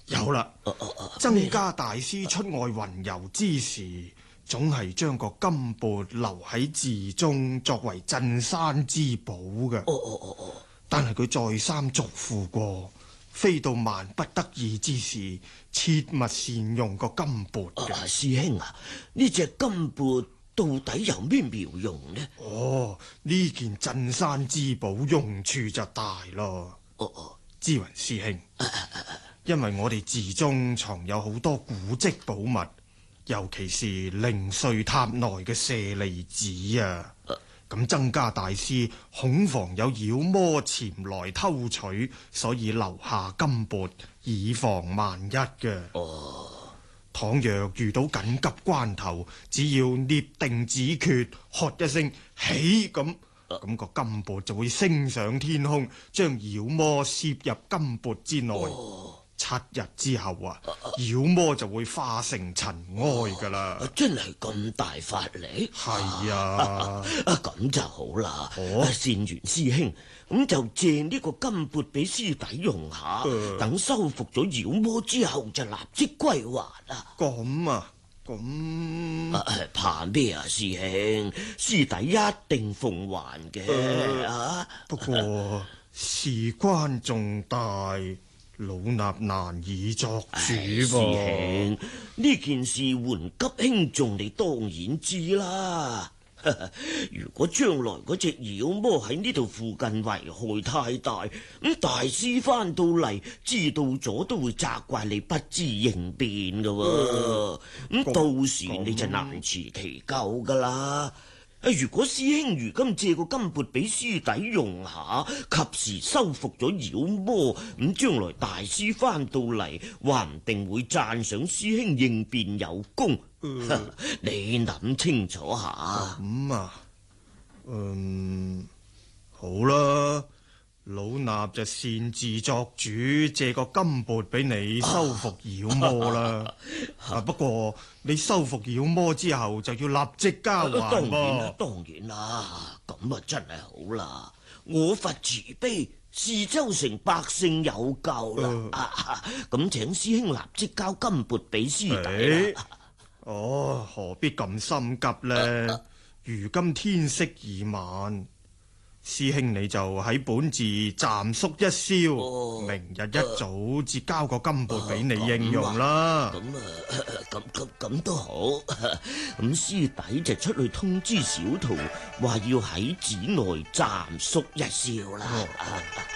有啦。僧伽大師出外雲遊之時，總係將個金缽留喺寺中作為鎮山之寶嘅。但係佢再三囑咐過，非到萬不得已之時，切勿善用個金缽嘅。 師兄啊，呢隻金缽到底有咩妙用呢？ 呢件鎮山之寶用處就大咯。知雲師兄，因為我哋寺中藏有好多古蹟寶物，尤其是靈瑞塔內嘅舍利子啊。咁僧伽大師恐防有妖魔潛來偷取，所以留下金缽以防萬一嘅。倘若遇到緊急關頭，只要捏定指決，喝一聲起咁個金缽就會升上天空，將妖魔攝入金缽之內。7日之後妖魔就會化成塵埃噶啦。 真係咁大法力？ 係啊。 咁就好啦。善緣師兄，咁就借呢個金缽俾師弟用下，等收服咗妖魔之後就立即歸還啦。 咁啊？咁怕咩啊，師兄？師弟一定奉還嘅。 不過事關重大，老衲難以作主噃。師兄，呢件事緩急輕重，你當然知啦。如果將來嗰隻妖魔喺呢度附近危害太大，咁大師翻到嚟知道咗都會責怪你不知應變噶。咁到時你就難辭其咎噶啦。如果師兄如今借個金缽俾師弟用下，及時收服咗妖魔，咁將來大師翻到嚟，話唔定會讚賞師兄應變有功。你諗清楚下。 咁啊，好啦，老衲就擅自作主，借個金缽俾你收服妖魔啦。不過你收服妖魔之後就要立即交還噃。 當然啦，咁啊真係好啦。我佛慈悲，是州城百姓有救啦。咁請師兄立即交金缽俾師弟啦。 何必咁心急呢？如今天色已晚，師兄你就喺本寺暫宿一宵，明日一早至交個金缽俾你應用啦。 咁都好。咁師弟就出去通知小徒，話要喺寺內暫宿一宵啦。